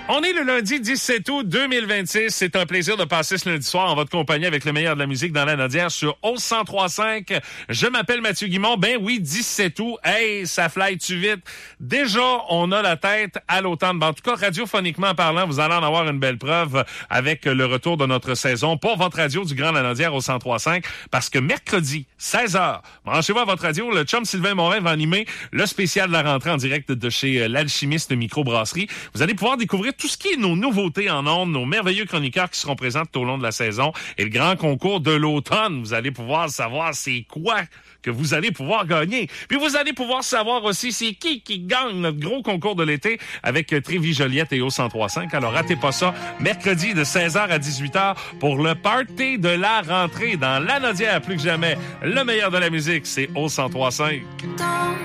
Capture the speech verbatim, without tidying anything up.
On est le lundi dix-sept août deux mille vingt-six. C'est un plaisir de passer ce lundi soir en votre compagnie avec le meilleur de la musique dans la Nodière sur onze cent trois virgule cinq. Je m'appelle Mathieu Guimond. Ben oui, dix-sept août. Hey, ça fly-tu vite? Déjà, on a la tête à l'automne. Ben, en tout cas, radiophoniquement parlant, vous allez en avoir une belle preuve avec le retour de notre saison pour votre radio du Grand Lanaudière au cent trois virgule cinq. Parce que mercredi, seize heures, branchez-vous à votre radio. Le chum Sylvain Morin va animer le spécial de la rentrée en direct de chez l'Alchimiste Microbrasserie. Vous allez pouvoir découvrir tout ce qui est nos nouveautés en ondes, nos merveilleux chroniqueurs qui seront présents tout au long de la saison et le grand concours de l'automne. Vous allez pouvoir savoir c'est quoi que vous allez pouvoir gagner. Puis vous allez pouvoir savoir aussi c'est qui qui gagne notre gros concours de l'été avec Trévi Joliette et au cent trois virgule cinq. Alors ratez pas ça, mercredi de seize heures à dix-huit heures pour le party de la rentrée dans la Nodière. Plus que jamais, le meilleur de la musique, c'est au cent trois virgule cinq.